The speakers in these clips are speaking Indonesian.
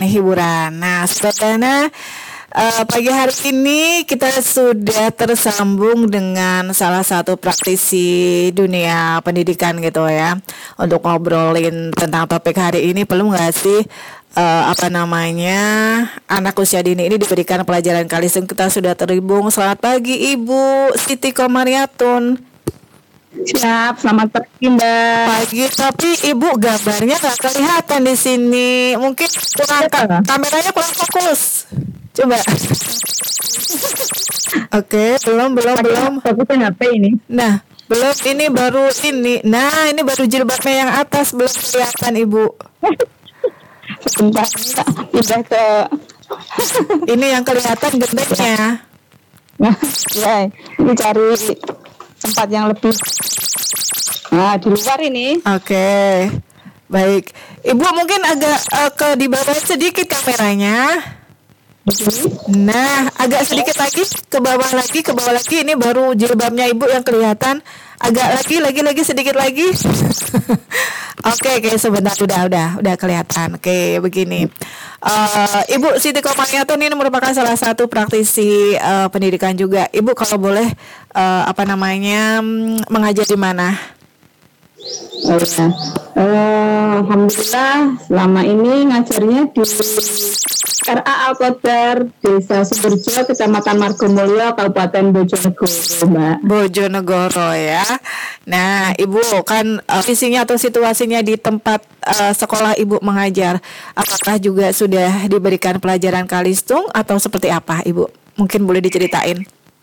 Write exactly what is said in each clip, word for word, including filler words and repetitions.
hiburan. Nah, saudara, uh, pagi hari ini kita sudah tersambung dengan salah satu praktisi dunia pendidikan gitu ya, untuk ngobrolin tentang topik hari ini. Perlu nggak sih uh, apa namanya anak usia dini ini diberikan pelajaran kalistung? Kita sudah terhubung. Selamat pagi Ibu Siti Komariatun. Siap, selamat pagi Mbak. Pagi, tapi Ibu gambarnya nggak kelihatan di sini. Mungkin kurang ka- kameranya kurang fokus. Coba. Oke, belum, belum, belum. Fokusnya H P ini. Nah, belum. Ini baru ini. Nah, ini baru jilbabnya yang atas belum kelihatan Ibu. Sebentar, pindah ke. Ini yang kelihatan gendengnya. Nah, ya, ini cari tempat yang lebih. Nah, di luar ini. Oke, baik. Ibu mungkin agak uh, ke di bawah sedikit kameranya. Nah, agak sedikit lagi ke bawah lagi, ke bawah lagi. Ini baru jilbabnya Ibu yang kelihatan. Agak lagi, lagi, lagi sedikit lagi. Oke, oke, sebentar, udah, udah, udah kelihatan. Oke, begini. Uh, Ibu Siti Komariatun ini merupakan salah satu praktisi uh, pendidikan juga. Ibu kalau boleh uh, apa namanya mm, mengajar di mana? Oh ya, uh, alhamdulillah selama ini ngajarnya di R A Al-Qadar, Desa Sumberjo, Kecamatan Margomulyo, Kabupaten Bojonegoro, Mbak. Bojonegoro ya. Nah, Ibu kan uh, visinya atau situasinya di tempat uh, sekolah Ibu mengajar, apakah juga sudah diberikan pelajaran kalistung atau seperti apa, Ibu? Mungkin boleh diceritain.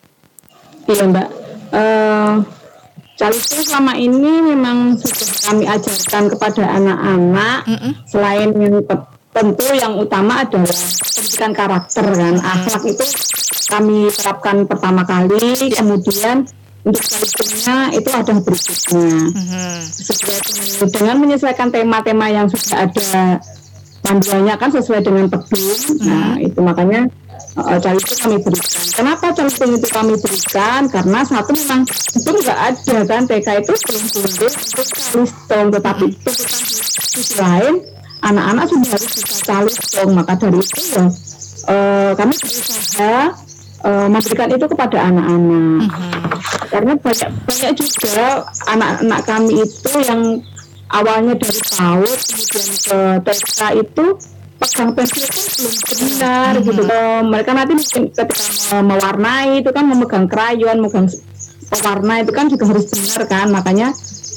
Iya, Mbak. Uh, Kalistung selama ini memang sudah kami ajarkan kepada anak-anak. Mm-mm. Selain yang tentu yang utama adalah pendidikan karakter kan, akhlak itu kami terapkan pertama kali, kemudian untuk kalistumnya itu ada berikutnya. Mm-hmm. Sesuai dengan, dengan menyesuaikan tema-tema yang sudah ada panduannya kan sesuai dengan pedun. Mm-hmm. Nah itu makanya uh, kalistung kami berikan. Kenapa kalistung itu kami berikan? Karena satu memang itu nggak ada kan, T K itu belum boleh untuk kalistung, tetapi tuntutan di sisi lain anak-anak sudah harus bisa kalistung. Maka dari itu ya uh, kami berusaha uh, memberikan itu kepada anak-anak. Uh-huh. Karena banyak banyak juga anak-anak kami itu yang awalnya dari PAUD kemudian ke T K itu pegang pensil itu belum benar. Uh-huh. Gitu. Uh, mereka nanti ketika mewarnai itu kan memegang krayon, memegang pewarna itu kan juga harus benar kan. Makanya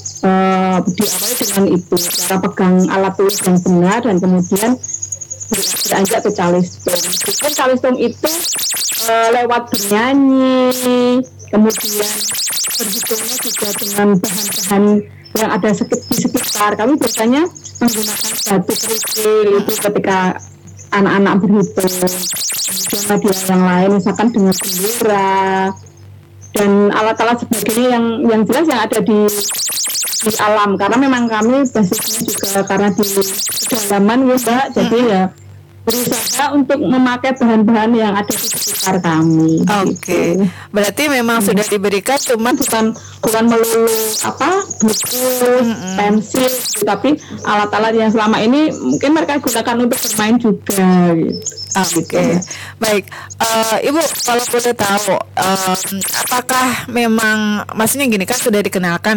Uh, diawali dengan itu, cara pegang alat tulis yang benar dan kemudian beranjak ke calistung. Meskipun calistung itu uh, lewat bernyanyi, kemudian berhitungnya juga dengan bahan-bahan yang ada di sekitar. Kami biasanya menggunakan batu kerikil itu ketika anak-anak berhitung. Kemudian media yang lain misalkan dengan bendera dan alat-alat sebagainya yang yang jelas yang ada di di alam, karena memang kami basisnya juga karena di pedalaman ya Mbak, jadi ya berusaha untuk memakai bahan-bahan yang ada di sekitar kami. Oke, okay. Gitu. Berarti memang hmm. sudah diberikan, cuma bukan bukan melulu apa buku, hmm. pensil, tapi alat-alat yang selama ini mungkin mereka gunakan untuk bermain juga. Gitu. Oke, okay. Baik, uh, Ibu kalau boleh tahu, um, apakah memang maksudnya gini kan sudah dikenalkan